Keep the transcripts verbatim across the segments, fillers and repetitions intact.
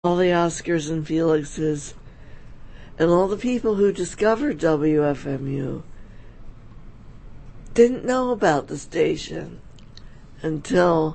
all the Oscars and Felixes, and all the people who discovered W F M U didn't know about the station until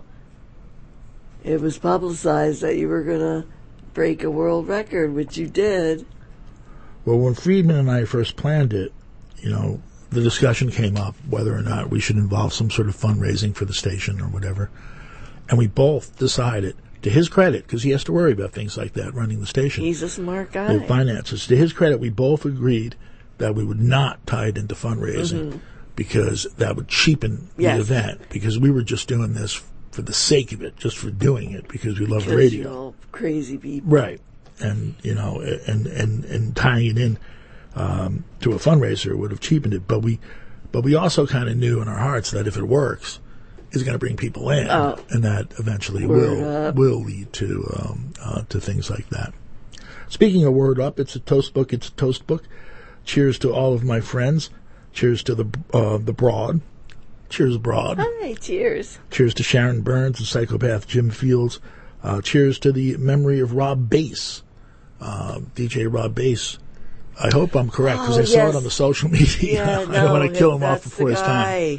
it was publicized that you were going to break a world record, which you did. Well, when Friedman and I first planned it, you know, the discussion came up whether or not we should involve some sort of fundraising for the station or whatever. And we both decided, to his credit, because he has to worry about things like that running the station. He's a smart guy. The finances. To his credit, we both agreed that we would not tie it into fundraising mm-hmm. because that would cheapen the yes. event, because we were just doing this for the sake of it, just for doing it, because we love because radio. You're all crazy people. Right. And, you know, and, and, and tying it in um, to a fundraiser would have cheapened it. But we, but we also kind of knew in our hearts that if it works, it's going to bring people in, oh. and that eventually word will up. will lead to um, uh, to things like that. Speaking of word up, it's a toast book. It's a toast book. Cheers to all of my friends. Cheers to the uh, the Broad. Cheers, Broad. Hi, cheers. Cheers to Sharon Burns and psychopath Jim Fields. Uh, cheers to the memory of Rob Bass, uh, D J Rob Bass. I hope I'm correct, because oh, I yes. saw it on the social media. Yeah, I no, don't want to kill him off that's before the his guy. time.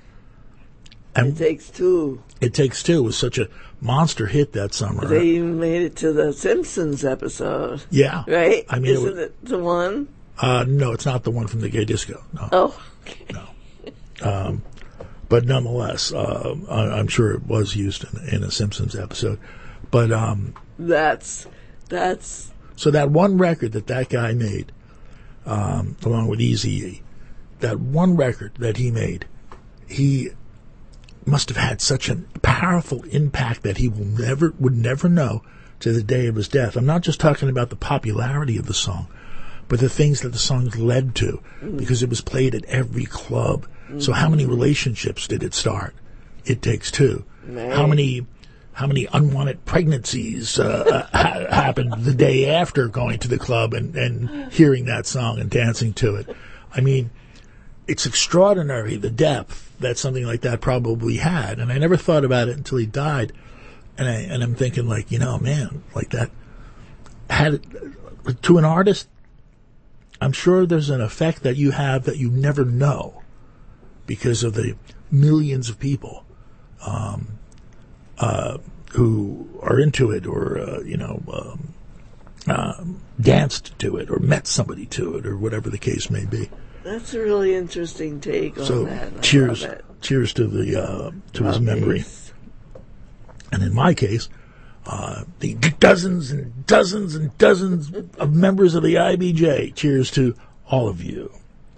And It Takes Two. It Takes Two was such a monster hit that summer. They even made it to the Simpsons episode. Yeah. Right? I mean, Isn't it, was, it the one? Uh, no, it's not the one from the Gay Disco. No. Oh. Okay. No. Um, but nonetheless, uh, I, I'm sure it was used in, in a Simpsons episode. But um, that's that's so that one record that that guy made, um, along with Eazy-E, that one record that he made, he must have had such a powerful impact that he will never would never know to the day of his death. I'm not just talking about the popularity of the song, but the things that the song led to, mm. because it was played at every club. Mm-hmm. So how many relationships did it start? It Takes Two. Man. How many how many unwanted pregnancies uh, ha- happened the day after going to the club and, and hearing that song and dancing to it? I mean, it's extraordinary, the depth that something like that probably had. And I never thought about it until he died. And, I, and I'm thinking, like, you know, man, like that had it, to an artist, I'm sure there's an effect that you have that you never know because of the millions of people um, uh, who are into it or, uh, you know, um, uh, danced to it or met somebody to it or whatever the case may be. That's a really interesting take on so, that. I cheers, love it. cheers to the uh, to Rob his memory. Bass. And in my case, uh, the dozens and dozens and dozens of members of the I B J. Cheers to all of you.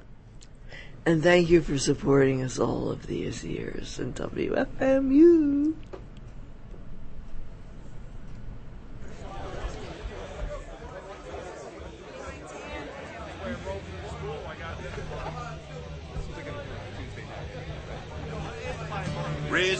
And thank you for supporting us all of these years in W F M U. Raise